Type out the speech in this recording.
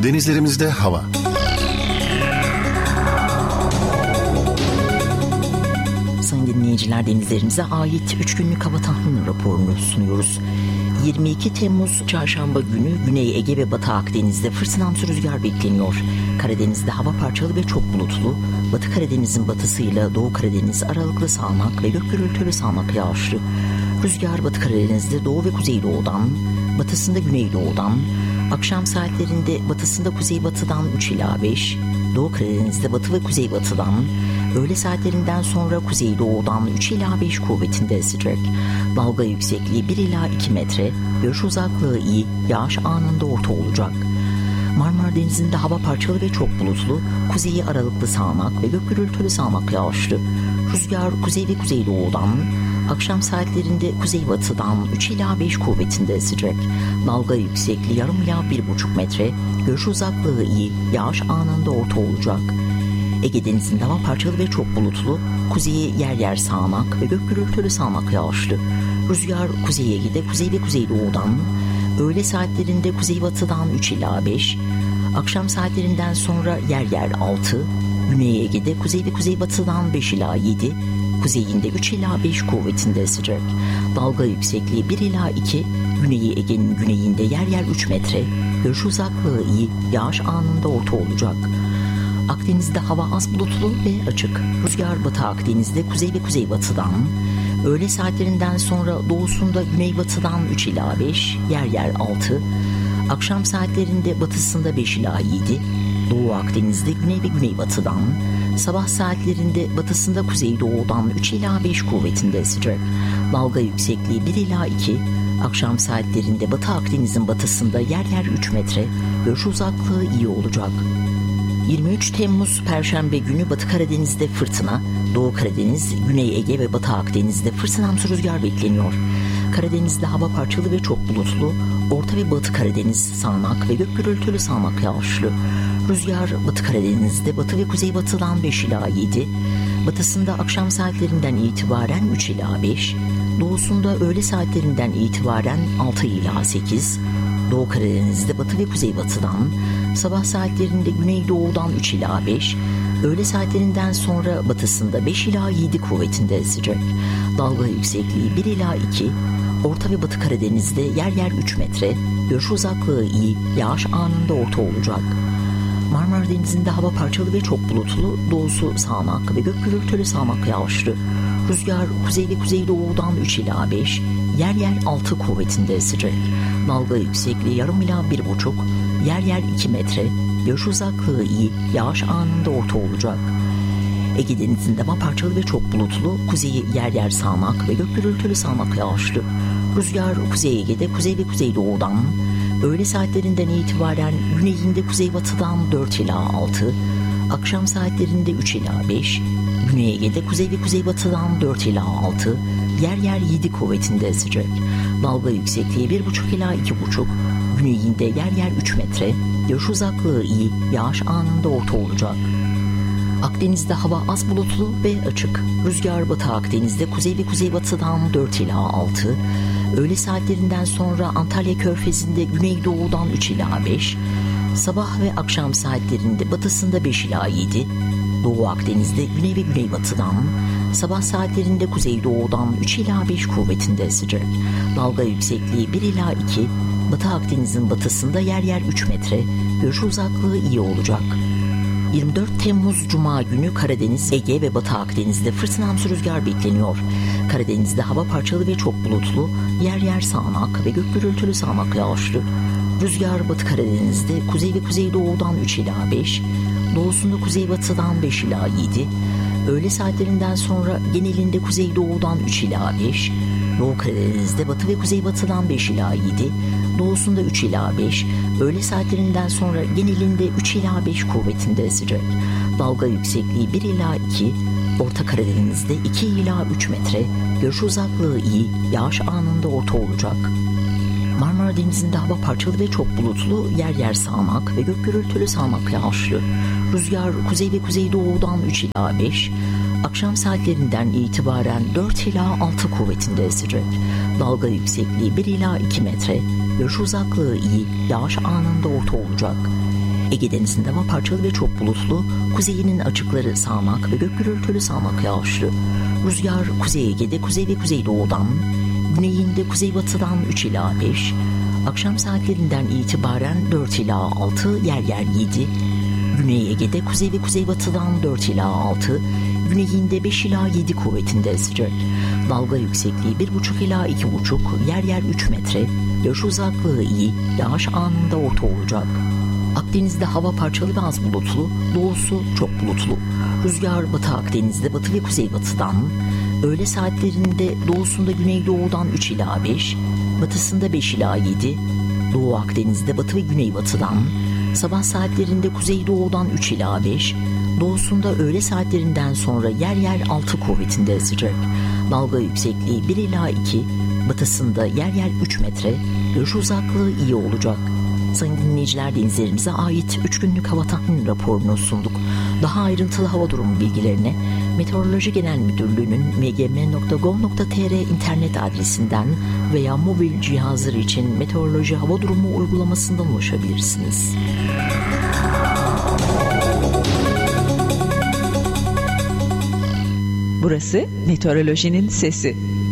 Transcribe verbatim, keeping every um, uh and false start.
Denizlerimizde hava. Sayın dinleyiciler, denizlerimize ait üç günlük hava tahmini raporunu sunuyoruz. yirmi iki Temmuz Çarşamba günü Güney Ege ve Batı Akdeniz'de fırtınamsı rüzgar bekleniyor. Karadeniz'de hava parçalı ve çok bulutlu. Batı Karadeniz'in batısıyla Doğu Karadeniz aralıklı sağanak ve gök gürültülü sağanak yağışlı. Rüzgar Batı Karadeniz'de doğu ve kuzeydoğudan, batısında güneydoğudan, akşam saatlerinde batısında kuzeybatıdan üç ila beş, Doğu Karadeniz'de batı ve kuzeybatıdan, öğle saatlerinden sonra kuzeydoğudan üç ila beş kuvvetinde esecek. Dalga yüksekliği bir ila iki metre, görüş uzaklığı iyi, yağış anında orta olacak. Marmara Denizi'nde hava parçalı ve çok bulutlu, kuzeyi aralıklı sağanak ve gök gürültülü sağanak yağışlı. Rüzgar kuzey ve kuzeydoğudan, akşam saatlerinde kuzeybatıdan üç ila beş kuvvetinde esecek. Dalga yüksekliği yarım ila bir buçuk metre, görüş uzaklığı iyi, yağış anında orta olacak. Ege Denizi'nde hava parçalı ve çok bulutlu, kuzeyi yer yer sağanak ve gök gürültülü sağanak yağışlı. Rüzgar Kuzey Ege'de kuzey ve kuzeydoğudan, öğle saatlerinde kuzeybatıdan üç ila beş, akşam saatlerinden sonra yer yer altı, Güney Ege'de kuzey ve kuzeybatıdan beş ila yedi, kuzeyinde üç ila beş kuvvetinde esecek. Dalga yüksekliği bir ila iki, Güney Ege'nin güneyinde yer yer üç metre, görüş uzaklığı iyi, yağış anında orta olacak. Akdeniz'de hava az bulutlu ve açık. Rüzgar Batı Akdeniz'de kuzey ve kuzeybatıdan, öğle saatlerinden sonra doğusunda güneybatıdan üç ila beş, yer yer altı, akşam saatlerinde batısında beş ila yedi, Doğu Akdeniz'de güney ve güneybatıdan, sabah saatlerinde batısında kuzeydoğudan üç ila beş kuvvetinde esecek. Dalga yüksekliği bir ila iki, akşam saatlerinde Batı Akdeniz'in batısında yer yer üç metre, görüş uzaklığı iyi olacak. yirmi üç Temmuz Perşembe günü Batı Karadeniz'de fırtına, Doğu Karadeniz, Güney Ege ve Batı Akdeniz'de fırtınamsı rüzgar bekleniyor. Karadeniz'de hava parçalı ve çok bulutlu, Orta ve Batı Karadeniz sağanak ve gök gürültülü sağanak yağışlı. Rüzgar Batı Karadeniz'de batı ve kuzeybatıdan beş ila yedi, batısında akşam saatlerinden itibaren üç ila beş, doğusunda öğle saatlerinden itibaren altı ila sekiz, Doğu Karadeniz'de batı ve kuzeybatıdan, sabah saatlerinde güneydoğudan üç ila beş, öğle saatlerinden sonra batısında beş ila yedi kuvvetinde esecek. Dalga yüksekliği bir ila iki, Orta ve Batı Karadeniz'de yer yer üç metre, görüş uzaklığı iyi, yağış anında orta olacak. Marmara Denizi'nde hava parçalı ve çok bulutlu, doğusu sağanak ve gök gürültülü sağanak yağışlı. Rüzgar kuzey ve kuzeydoğudan üç ila beş, yer yer altı kuvvetinde esecek. Dalga yüksekliği yarım ila bir buçuk, yer yer iki metre, görüş uzaklığı iyi, yağış anında orta olacak. Ege Denizi'nde hava parçalı ve çok bulutlu, kuzeyi yer yer sağanak ve gök gürültülü sağanak yağışlı. Rüzgar Kuzey Ege'de kuzey ve kuzeydoğudan, öğle saatlerinden itibaren güneyinde kuzeybatıdan dört ila altı, akşam saatlerinde üç ila beş, Güney Ege'de kuzey ve kuzeybatıdan dört ila altı, yer yer yedi kuvvetinde esecek. Dalga yüksekliği bir buçuk ila iki buçuk, güneyinde yer yer üç metre, görüş uzaklığı iyi, yağış anında orta olacak. Akdeniz'de hava az bulutlu ve açık. Rüzgar Batı Akdeniz'de kuzey ve kuzeybatıdan dört ila altı, öğle saatlerinden sonra Antalya Körfezi'nde güneydoğudan üç ila beş, sabah ve akşam saatlerinde batısında beş ila yedi, Doğu Akdeniz'de güney ve güneybatıdan, sabah saatlerinde kuzeydoğudan üç ila beş kuvvetinde esecek. Dalga yüksekliği bir ila iki, Batı Akdeniz'in batısında yer yer üç metre, görüş uzaklığı iyi olacak. yirmi dört Temmuz Cuma günü Karadeniz, Ege ve Batı Akdeniz'de fırtınamsı rüzgar bekleniyor. Karadeniz'de hava parçalı ve çok bulutlu, yer yer sağanak ve gök gürültülü sağanak yağışlı. Rüzgar Batı Karadeniz'de kuzey ve kuzeydoğudan üç ila beş, doğusunda kuzeybatıdan beş ila yedi, öğle saatlerinden sonra genelinde kuzeydoğudan üç ila beş, Doğu Karadeniz'de batı ve kuzeybatıdan beş ila yedi, doğusunda üç ila beş, öğle saatlerinden sonra genelinde üç ila beş kuvvetinde esecek. Dalga yüksekliği bir ila iki, Orta Karadeniz'de iki ila üç metre, görüş uzaklığı iyi, yağış anında orta olacak. Marmara Denizi'nde hava parçalı ve çok bulutlu, yer yer sağanak ve gök gürültülü sağanak yağışlı. Rüzgar kuzey ve kuzeydoğudan üç ila beş, akşam saatlerinden itibaren dört ila altı kuvvetinde esecek. Dalga yüksekliği bir ila iki metre, görüş uzaklığı iyi, yağış anında orta olacak. Ege Denizi'nde hava parçalı ve çok bulutlu, kuzeyinin açıkları sağanak ve gök gürültülü sağanak yağışlı. Rüzgar Kuzey Ege'de kuzey ve kuzeydoğudan, güneyinde kuzeybatıdan üç ila beş, akşam saatlerinden itibaren dört ila altı, yer yer yedi, Güney Ege'de kuzey ve kuzeybatıdan dört ila altı, güneyinde beş ila yedi kuvvetinde esecek. Dalga yüksekliği bir buçuk ila iki buçuk, yer yer üç metre, görüş uzaklığı iyi, yağış anında orta olacak. Akdeniz'de hava parçalı ve az bulutlu, doğusu çok bulutlu. Rüzgar Batı Akdeniz'de batı ve kuzeybatıdan, öğle saatlerinde doğusunda güneydoğudan üç ila beş, batısında beş ila yedi, Doğu Akdeniz'de batı ve güneybatıdan, sabah saatlerinde kuzeydoğudan üç ila beş, doğusunda öğle saatlerinden sonra yer yer altı kuvvetinde esecek. Dalga yüksekliği bir ila iki, batısında yer yer üç metre, görüş uzaklığı iyi olacak. Sayın dinleyiciler, denizlerimize ait üç günlük hava tahmin raporunu sunduk. Daha ayrıntılı hava durumu bilgilerine Meteoroloji Genel Müdürlüğü'nün m g m nokta gov nokta t r internet adresinden veya mobil cihazlar için meteoroloji hava durumu uygulamasından ulaşabilirsiniz. Burası meteorolojinin sesi.